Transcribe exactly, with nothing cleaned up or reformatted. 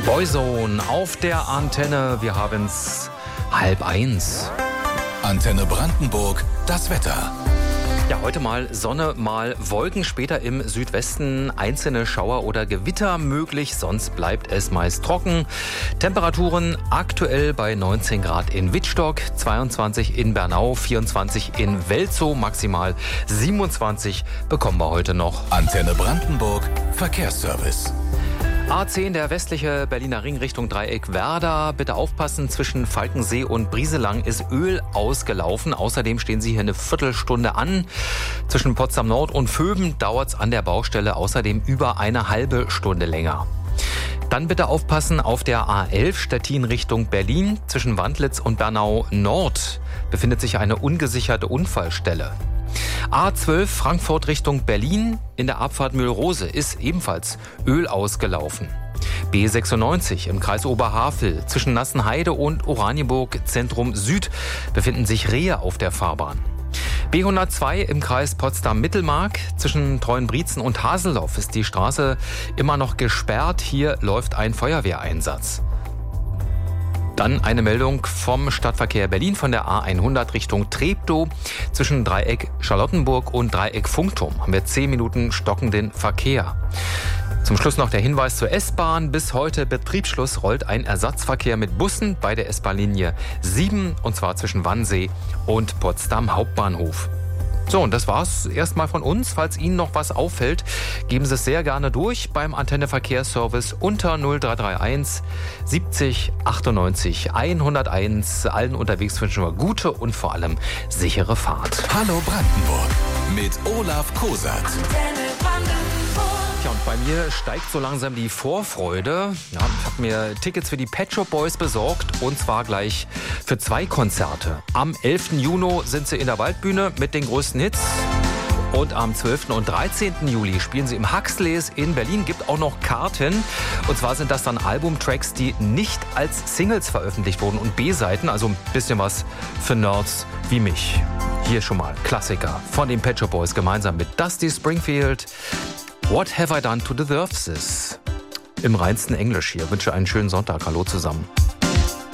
Boyzone auf der Antenne. Wir haben's halb eins. Antenne Brandenburg, das Wetter. Ja, heute mal Sonne, mal Wolken, später im Südwesten einzelne Schauer oder Gewitter möglich, sonst bleibt es meist trocken. Temperaturen aktuell bei neunzehn Grad in Wittstock, zweiundzwanzig in Bernau, vierundzwanzig in Welzow, maximal siebenundzwanzig bekommen wir heute noch. Antenne Brandenburg, Verkehrsservice. A zehn, der westliche Berliner Ring Richtung Dreieck Werder. Bitte aufpassen, zwischen Falkensee und Brieselang ist Öl ausgelaufen. Außerdem stehen Sie hier eine Viertelstunde an. Zwischen Potsdam Nord und Vöben dauert es an der Baustelle außerdem über eine halbe Stunde länger. Dann bitte aufpassen auf der A elf Stettin Richtung Berlin. Zwischen Wandlitz und Bernau Nord befindet sich eine ungesicherte Unfallstelle. A zwölf Frankfurt Richtung Berlin, in der Abfahrt Mühlrose ist ebenfalls Öl ausgelaufen. B sechsundneunzig im Kreis Oberhavel zwischen Nassenheide und Oranienburg Zentrum Süd befinden sich Rehe auf der Fahrbahn. B hundertzwei im Kreis Potsdam-Mittelmark zwischen Treuenbrietzen und Haseloff ist die Straße immer noch gesperrt. Hier läuft ein Feuerwehreinsatz. Dann eine Meldung vom Stadtverkehr Berlin von der A hundert Richtung Treptow. Zwischen Dreieck Charlottenburg und Dreieck Funkturm haben wir zehn Minuten stockenden Verkehr. Zum Schluss noch der Hinweis zur S-Bahn. Bis heute Betriebsschluss rollt ein Ersatzverkehr mit Bussen bei der S-Bahn-Linie sieben, und zwar zwischen Wannsee und Potsdam Hauptbahnhof. So, und das war's erstmal von uns. Falls Ihnen noch was auffällt, geben Sie es sehr gerne durch beim Antenne Verkehrsservice unter null drei drei eins siebzig achtundneunzig hunderteins. Allen unterwegs wünschen wir gute und vor allem sichere Fahrt. Hallo Brandenburg mit Olaf Kosat. Ja, und bei mir steigt so langsam die Vorfreude. Ja, ich habe mir Tickets für die Pet Shop Boys besorgt, und zwar gleich für zwei Konzerte. Am elften Juni sind sie in der Waldbühne mit den größten Hits. Und am zwölften und dreizehnten Juli spielen sie im Huxleys in Berlin. Gibt auch noch Karten. Und zwar sind das dann Albumtracks, die nicht als Singles veröffentlicht wurden und B-Seiten. Also ein bisschen was für Nerds wie mich. Hier schon mal Klassiker von den Pet Shop Boys gemeinsam mit Dusty Springfield. What have I done to deserve this? Im reinsten Englisch hier. Wünsche einen schönen Sonntag. Hallo zusammen.